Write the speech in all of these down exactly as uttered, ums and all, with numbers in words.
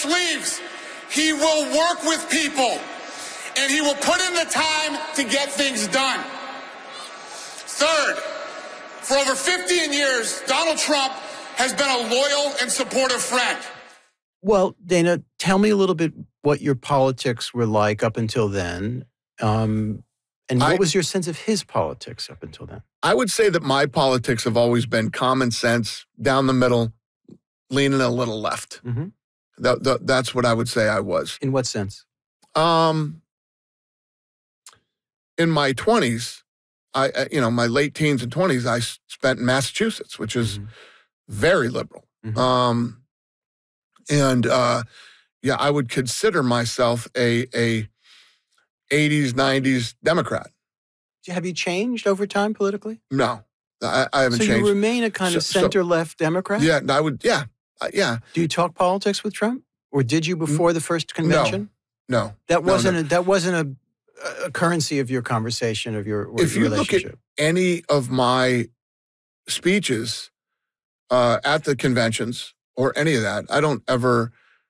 sleeves. He will work with people, and he will put in the time to get things done. Third, for over fifteen years, Donald Trump has been a loyal and supportive friend. Well, Dana, tell me a little bit what your politics were like up until then. Um, and what I, was your sense of his politics up until then? I would say that my politics have always been common sense, down the middle, leaning a little left. Mm-hmm. That, that, that's what I would say I was. In what sense? Um, in my twenties, I, you know, my late teens and twenties, I spent in Massachusetts, which is mm-hmm. very liberal. Mm-hmm. Um, and uh, yeah, I would consider myself a a eighties, nineties Democrat. Have you changed over time politically? No, I, I haven't so changed. So you remain a kind of so, center-left Democrat? Yeah, I would. Yeah, uh, yeah. Do you talk politics with Trump, or did you before the first convention? No, no. That wasn't no, no. a that wasn't a. a currency of your conversation, of your, if your you relationship. Look at any of my speeches uh, at the conventions or any of that, I don't ever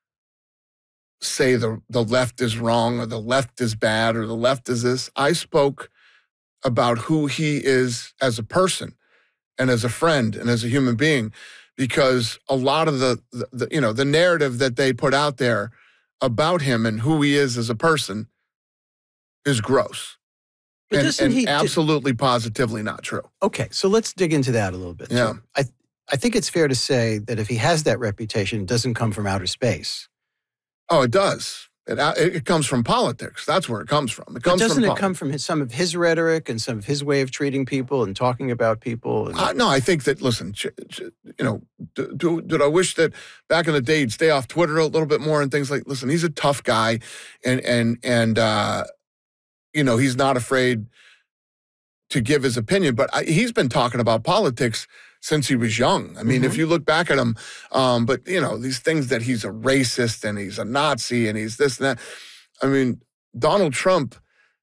say the, the left is wrong or the left is bad or the left is this. I spoke about who he is as a person and as a friend and as a human being, because a lot of the, the, the you know, the narrative that they put out there about him and who he is as a person is gross and, and he, absolutely positively not true. Okay, so let's dig into that a little bit. Yeah. So I I think it's fair to say that if he has that reputation, it doesn't come from outer space. Oh, it does. It, it comes from politics. That's where it comes from. It comes but doesn't from it come from his, some of his rhetoric and some of his way of treating people and talking about people? And... Uh, no, I think that, listen, ch- ch- you know, do, do, did I wish that back in the day he'd stay off Twitter a little bit more and things like, listen, he's a tough guy and, and, and, uh, you know, he's not afraid to give his opinion, but I, he's been talking about politics since he was young. I mean, mm-hmm. if you look back at him, um, but, you know, these things that he's a racist and he's a Nazi and he's this and that. I mean, Donald Trump,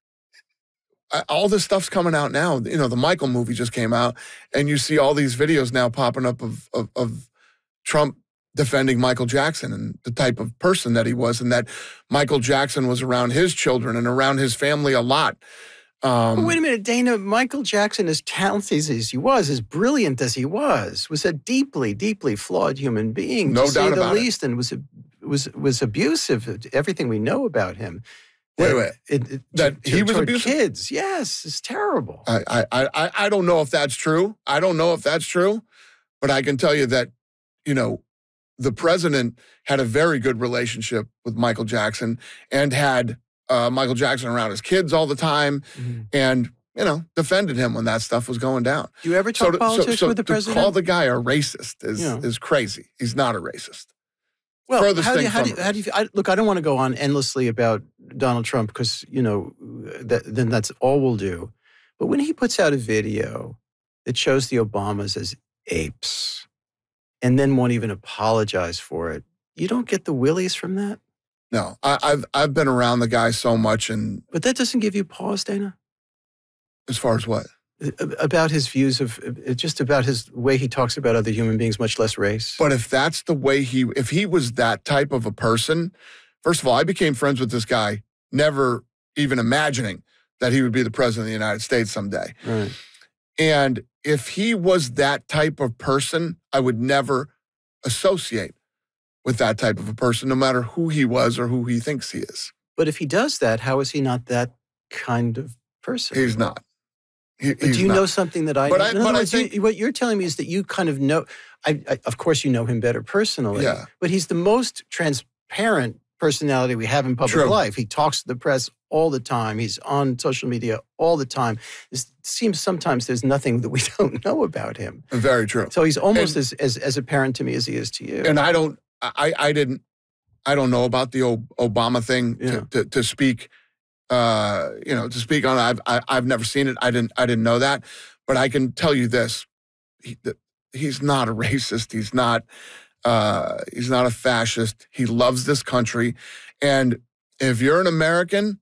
all this stuff's coming out now. You know, the Michael movie just came out, and you see all these videos now popping up of, of, of Trump defending Michael Jackson and the type of person that he was, and that Michael Jackson was around his children and around his family a lot. Um, but wait a minute, Dana, Michael Jackson, as talented as he was, as brilliant as he was, was a deeply, deeply flawed human being, no to doubt say the about least, it. and was was was abusive. Everything we know about him. Wait, wait. It, it, that to, he was abusive? Kids, yes, it's terrible. I, I, I, I don't know if that's true. I don't know if that's true, but I can tell you that, you know, the president had a very good relationship with Michael Jackson and had uh, Michael Jackson around his kids all the time, mm-hmm. and, you know, defended him when that stuff was going down. Do you ever talk so to, politics so, so with the president? To call the guy a racist is, yeah. is crazy. He's not a racist. Well, Furthest how do thing you, how from do you, how do you I, look, I don't want to go on endlessly about Donald Trump because, you know, that, then that's all we'll do. But when he puts out a video that shows the Obamas as apes and then won't even apologize for it, you don't get the willies from that? No, I, I've I've been around the guy so much, and but that doesn't give you pause, Dana? As far as what? About his views of, just about his way he talks about other human beings, much less race. But if that's the way he, if he was that type of a person, first of all, I became friends with this guy, never even imagining that he would be the president of the United States someday. Right. And if he was that type of person, I would never associate with that type of a person, no matter who he was or who he thinks he is. But if he does that, how is he not that kind of person? He's not. He, do you not. know something that I but know? I, In other but words, I think, you, what you're telling me is that you kind of know, I, I, of course you know him better personally, yeah. but he's the most transparent personality we have in public True. life. He talks to the press all the time. He's on social media all the time. It seems sometimes there's nothing that we don't know about him. Very true. So he's almost and, as, as as apparent to me as he is to you. And I don't, I, I didn't, I don't know about the Obama thing yeah. to, to, to speak, uh, you know, to speak on. I've I, I've never seen it. I didn't I didn't know that, but I can tell you this: he, he's not a racist. He's not. Uh, he's not a fascist. He loves this country, and if you're an American,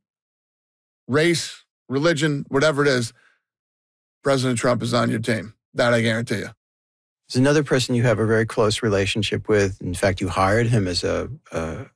race, religion, whatever it is, President Trump is on your team. That I guarantee you. There's another person you have a very close relationship with. In fact, you hired him as a, a